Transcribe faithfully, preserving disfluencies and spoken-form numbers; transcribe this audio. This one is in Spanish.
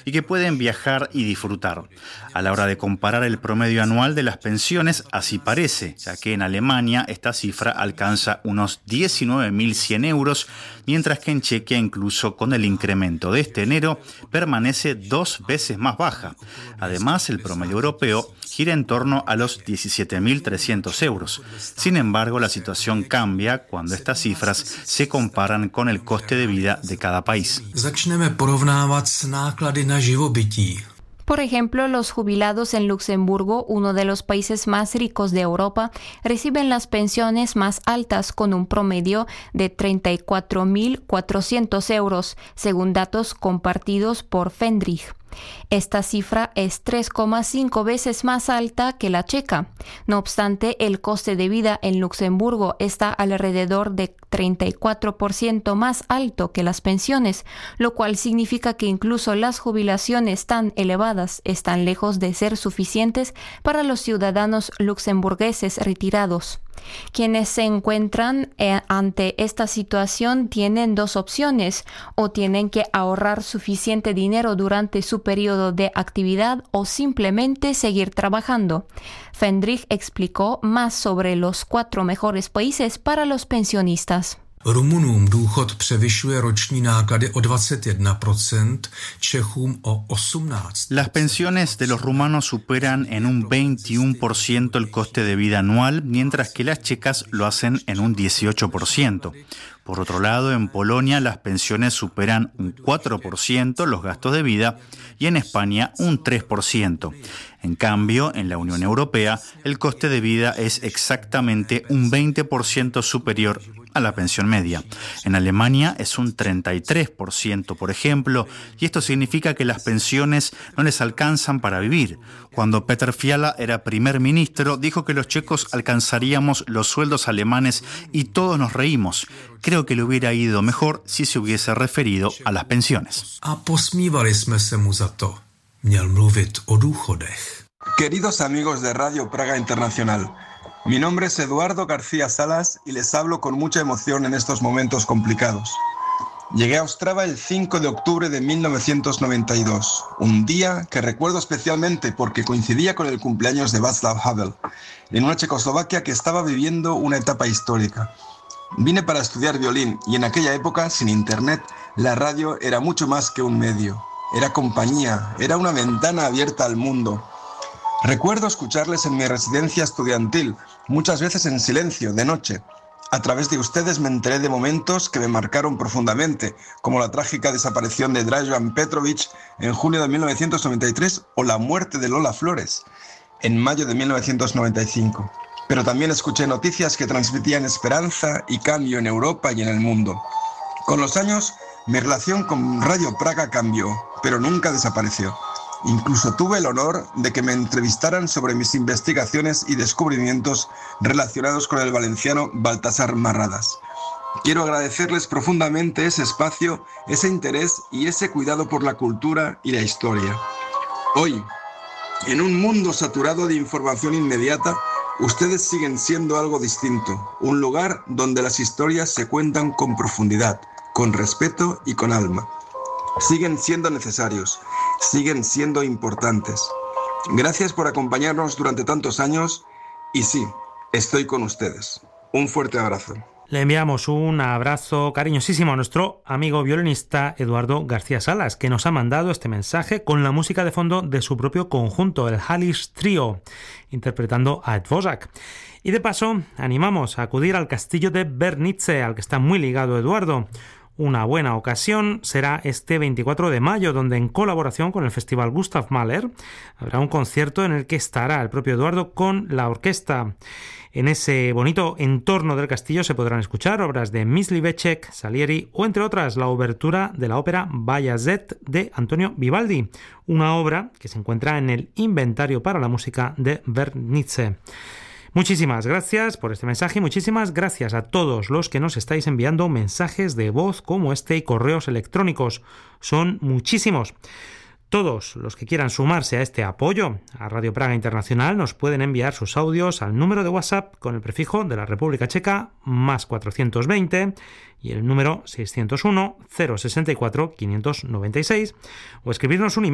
y que pueden viajar y disfrutar. A la hora de comparar el promedio anual de las pensiones, así parece, ya que en Alemania esta cifra alcanza unos diecinueve mil cien euros, mientras que en Chequia, incluso con el incremento de este enero, permanece dos veces más baja. Además, el promedio europeo gira en torno a los diecisiete mil trescientos euros. Sin embargo, la situación cambia cuando estas cifras se comparan con el coste de vida de cada país. Por ejemplo, los jubilados en Luxemburgo, uno de los países más ricos de Europa, reciben las pensiones más altas con un promedio de treinta y cuatro mil cuatrocientos euros, según datos compartidos por Fendrich. Esta cifra es tres coma cinco veces más alta que la checa. No obstante, el coste de vida en Luxemburgo está alrededor de treinta y cuatro por ciento más alto que las pensiones, lo cual significa que incluso las jubilaciones tan elevadas están lejos de ser suficientes para los ciudadanos luxemburgueses retirados. Quienes se encuentran eh, ante esta situación tienen dos opciones: o tienen que ahorrar suficiente dinero durante su periodo de actividad o simplemente seguir trabajando. Fendrich explicó más sobre los cuatro mejores países para los pensionistas. Rumunům důchod převyšuje roční náklady o dvacet jedna procent, Čechům o osmnáct procent. Las pensiones de los rumanos superan en un veintiuno por ciento el coste de vida anual, mientras que las checas lo hacen en un dieciocho por ciento. Por otro lado, en Polonia las pensiones superan un cuatro por ciento los gastos de vida y en España un tres por ciento. En cambio, en la Unión Europea, el coste de vida es exactamente un veinte por ciento superior a la pensión media. En Alemania es un treinta y tres por ciento, por ejemplo, y esto significa que las pensiones no les alcanzan para vivir. Cuando Peter Fiala era primer ministro, dijo que los checos alcanzaríamos los sueldos alemanes y todos nos reímos. Creo que le hubiera ido mejor si se hubiese referido a las pensiones. A posmívali jsme se mu za to. Měl mluvit o důchodech. Queridos amigos de Radio Praga Internacional, mi nombre es Eduardo García Salas y les hablo con mucha emoción en estos momentos complicados. Llegué a Ostrava el cinco de octubre de mil novecientos noventa y dos, un día que recuerdo especialmente porque coincidía con el cumpleaños de Václav Havel, en una Checoslovaquia que estaba viviendo una etapa histórica. Vine para estudiar violín y en aquella época, sin internet, la radio era mucho más que un medio. Era compañía, era una ventana abierta al mundo. Recuerdo escucharles en mi residencia estudiantil, muchas veces en silencio, de noche. A través de ustedes me enteré de momentos que me marcaron profundamente, como la trágica desaparición de Dragan Petrovic en junio de mil novecientos noventa y tres o la muerte de Lola Flores en mayo de mil novecientos noventa y cinco. Pero también escuché noticias que transmitían esperanza y cambio en Europa y en el mundo. Con los años, mi relación con Radio Praga cambió, pero nunca desapareció. Incluso tuve el honor de que me entrevistaran sobre mis investigaciones y descubrimientos relacionados con el valenciano Baltasar Marradas. Quiero agradecerles profundamente ese espacio, ese interés y ese cuidado por la cultura y la historia. Hoy, en un mundo saturado de información inmediata, ustedes siguen siendo algo distinto, un lugar donde las historias se cuentan con profundidad, con respeto y con alma. Siguen siendo necesarios, siguen siendo importantes. Gracias por acompañarnos durante tantos años y sí, estoy con ustedes. Un fuerte abrazo. Le enviamos un abrazo cariñosísimo a nuestro amigo violinista Eduardo García Salas, que nos ha mandado este mensaje con la música de fondo de su propio conjunto, el Hallisch Trio, interpretando a Dvořák. Y de paso, animamos a acudir al castillo de Bernice, al que está muy ligado Eduardo. Una buena ocasión será este veinticuatro de mayo, donde en colaboración con el Festival Gustav Mahler habrá un concierto en el que estará el propio Eduardo con la orquesta. En ese bonito entorno del castillo se podrán escuchar obras de Mysliveček, Salieri o, entre otras, la obertura de la ópera Bayazet de Antonio Vivaldi, una obra que se encuentra en el inventario para la música de Bernice. Muchísimas gracias por este mensaje y muchísimas gracias a todos los que nos estáis enviando mensajes de voz como este y correos electrónicos. Son muchísimos. Todos los que quieran sumarse a este apoyo a Radio Praga Internacional nos pueden enviar sus audios al número de WhatsApp con el prefijo de la República Checa más cuatrocientos veinte y el número seiscientos uno, cero sesenta y cuatro, quinientos noventa y seis o escribirnos un email